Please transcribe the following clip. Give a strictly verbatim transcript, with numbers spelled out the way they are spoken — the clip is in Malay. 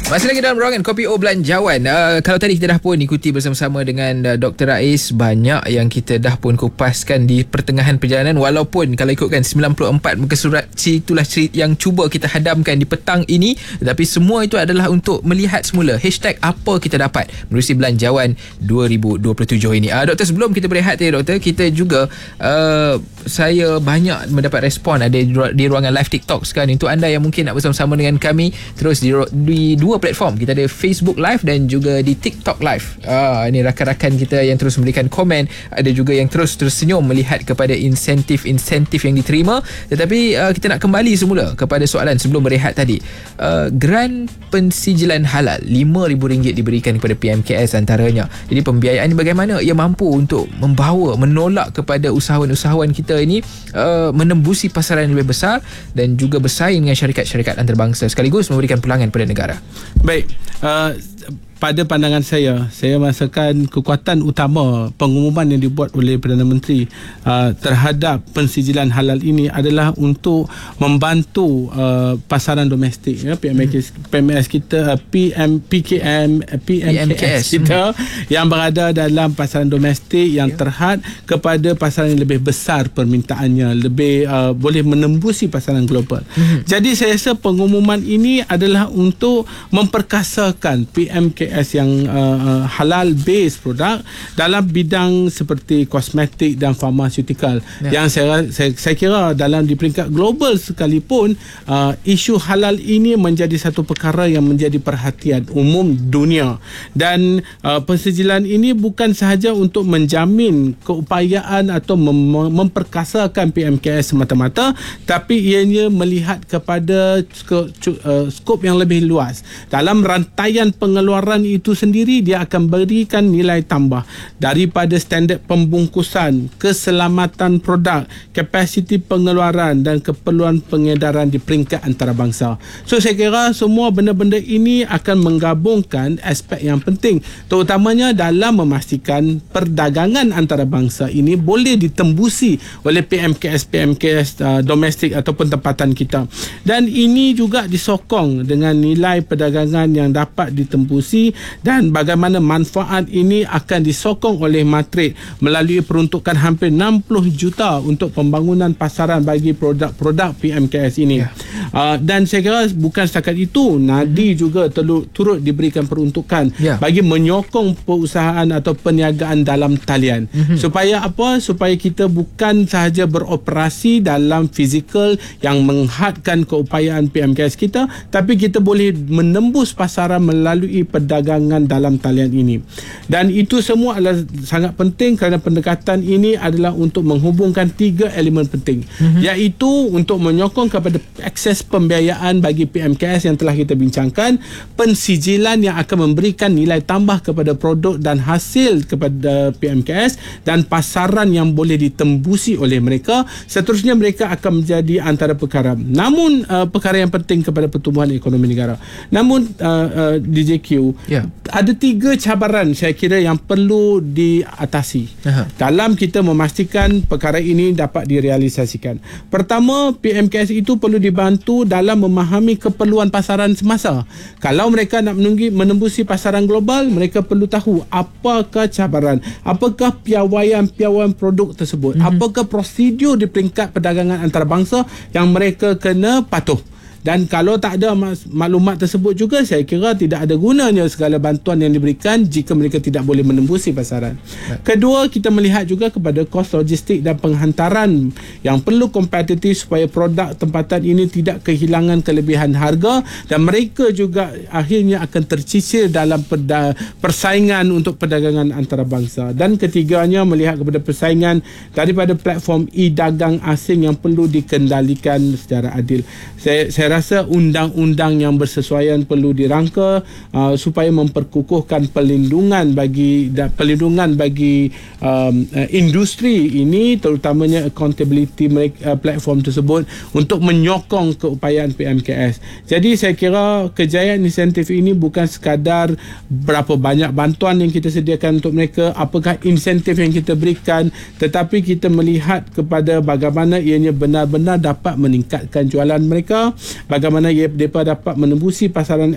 Masih lagi dalam ruangan Kopi O Belanjawan. Uh, kalau tadi kita dah pun ikuti bersama-sama dengan uh, Doktor Rais, banyak yang kita dah pun kupaskan di pertengahan perjalanan. Walaupun kalau ikutkan sembilan puluh empat muka surat, itulah cerita yang cuba kita hadamkan di petang ini. Tetapi semua itu adalah untuk melihat semula hashtag apa kita dapat menerusi Belanjawan dua ribu dua puluh tujuh ini. Uh, Doktor, sebelum kita berehat ya Doktor, kita juga uh, saya banyak mendapat respon ada di, di ruangan live TikTok sekarang. Untuk anda yang mungkin nak bersama-sama dengan kami terus di, di dua platform, kita ada Facebook Live dan juga di TikTok Live. Ah, ini rakan-rakan kita yang terus memberikan komen, ada juga yang terus tersenyum melihat kepada insentif-insentif yang diterima. Tetapi uh, kita nak kembali semula kepada soalan sebelum berehat tadi. Uh, Geran pensijilan halal lima ribu ringgit diberikan kepada P M K S antaranya. Jadi pembiayaan ini bagaimana ia mampu untuk membawa, menolak kepada usahawan-usahawan kita ini uh, menembusi pasaran yang lebih besar dan juga bersaing dengan syarikat-syarikat antarabangsa sekaligus memberikan pulangan pada negara. Baik, uh, pada pandangan saya, saya merasakan kekuatan utama pengumuman yang dibuat oleh Perdana Menteri uh, terhadap pensijilan halal ini adalah untuk membantu uh, pasaran domestik, ya, P M K S, hmm. P M S kita, uh, P M, P K M, P M K S kita hmm. yang berada dalam pasaran domestik yang yeah. terhad kepada pasaran yang lebih besar permintaannya, lebih uh, boleh menembusi pasaran global. Hmm. Jadi saya rasa pengumuman ini adalah untuk memperkasakan P M K S yang uh, uh, halal based produk dalam bidang seperti kosmetik dan farmaceutical, ya. Yang saya, saya saya kira dalam di peringkat global sekalipun uh, isu halal ini menjadi satu perkara yang menjadi perhatian umum dunia, dan uh, pensijilan ini bukan sahaja untuk menjamin keupayaan atau mem- memperkasakan P M K S semata-mata, tapi ianya melihat kepada skop, uh, skop yang lebih luas. Dalam rantaian pengeluaran itu sendiri, dia akan berikan nilai tambah daripada standard pembungkusan, keselamatan produk, kapasiti pengeluaran dan keperluan pengedaran di peringkat antarabangsa. So saya kira semua benda-benda ini akan menggabungkan aspek yang penting, terutamanya dalam memastikan perdagangan antarabangsa ini boleh ditembusi oleh P M K S P M K S uh, domestik ataupun tempatan kita, dan ini juga disokong dengan nilai perdagangan yang dapat ditembusi, dan bagaimana manfaat ini akan disokong oleh Matrik melalui peruntukan hampir enam puluh juta untuk pembangunan pasaran bagi produk-produk P M K S ini. Yeah. Uh, dan saya kira bukan setakat itu, Nadi mm-hmm. juga terlu, turut diberikan peruntukan yeah. bagi menyokong perusahaan atau perniagaan dalam talian. Mm-hmm. Supaya apa? Supaya kita bukan sahaja beroperasi dalam fizikal yang menghadkan keupayaan P M K S kita, tapi kita boleh menembus pasaran melalui perdagangan dalam talian ini. Dan itu semua adalah sangat penting kerana pendekatan ini adalah untuk menghubungkan tiga elemen penting, mm-hmm. iaitu untuk menyokong kepada akses pembiayaan bagi P M K S yang telah kita bincangkan, pensijilan yang akan memberikan nilai tambah kepada produk dan hasil kepada P M K S, dan pasaran yang boleh ditembusi oleh mereka. Seterusnya mereka akan menjadi antara perkara. Namun uh, perkara yang penting kepada pertumbuhan ekonomi negara. Namun uh, uh, D J Q, yeah. ada tiga cabaran saya kira yang perlu diatasi Aha. dalam kita memastikan perkara ini dapat direalisasikan. Pertama, P M K S itu perlu dibantu dalam memahami keperluan pasaran semasa. Kalau mereka nak menunggu, menembusi pasaran global, mereka perlu tahu apakah cabaran, apakah piawaian-piawaian produk tersebut, mm-hmm. apakah prosedur di peringkat perdagangan antarabangsa yang mereka kena patuh. Dan kalau tak ada maklumat tersebut juga, saya kira tidak ada gunanya segala bantuan yang diberikan jika mereka tidak boleh menembusi pasaran. Kedua, kita melihat juga kepada kos logistik dan penghantaran yang perlu kompetitif supaya produk tempatan ini tidak kehilangan kelebihan harga, dan mereka juga akhirnya akan tercicir dalam perda- persaingan untuk perdagangan antarabangsa. Dan ketiganya, melihat kepada persaingan daripada platform e-dagang asing yang perlu dikendalikan secara adil. Saya, saya rasa undang-undang yang bersesuaian perlu dirangka uh, supaya memperkukuhkan perlindungan bagi da, perlindungan bagi um, uh, industri ini, terutamanya accountability mereka, uh, platform tersebut, untuk menyokong keupayaan P M K S. Jadi saya kira kejayaan insentif ini bukan sekadar berapa banyak bantuan yang kita sediakan untuk mereka, apakah insentif yang kita berikan, tetapi kita melihat kepada bagaimana ianya benar-benar dapat meningkatkan jualan mereka, bagaimana mereka dapat menembusi pasaran